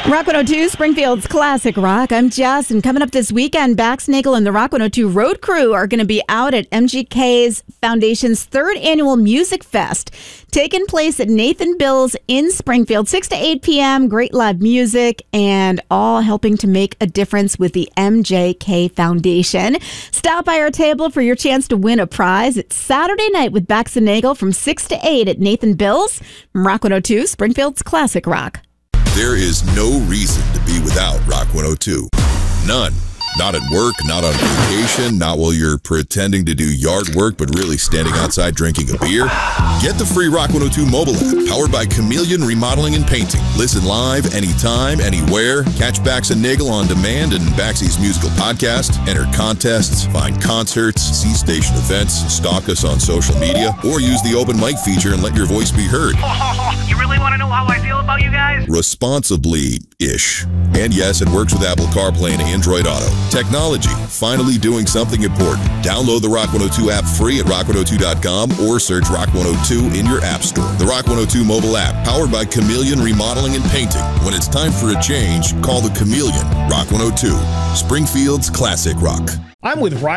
Rock 102, Springfield's Classic Rock. I'm Jess, and coming up this weekend, Baxnagel and the Rock 102 Road Crew are going to be out at MGK's Foundation's third annual Music Fest, taking place at Nathan Bill's in Springfield, 6 to 8 p.m., great live music, and all helping to make a difference with the MJK Foundation. Stop by our table for your chance to win a prize. It's Saturday night with Baxnagel from 6 to 8 at Nathan Bill's from Rock 102, Springfield's Classic Rock. There is no reason to be without Rock 102. None. Not at work, not on vacation, not while you're pretending to do yard work but really standing outside drinking a beer. Get the free Rock 102 mobile app powered by Chameleon Remodeling and Painting. Listen live anytime, anywhere. Catch Bax and Nagel on demand and Baxy's musical podcast. Enter contests, find concerts, see station events, stalk us on social media, or use the open mic feature and let your voice be heard. You really want to know how I feel about you guys? Responsibly-ish. And yes, it works with Apple CarPlay and Android Auto. Technology, finally doing something important. Download the Rock 102 app free at rock102.com or search Rock 102 in your app store. The Rock 102 mobile app, powered by Chameleon Remodeling and Painting. When it's time for a change, call the Chameleon. Rock 102, Springfield's Classic Rock. I'm with Ryan.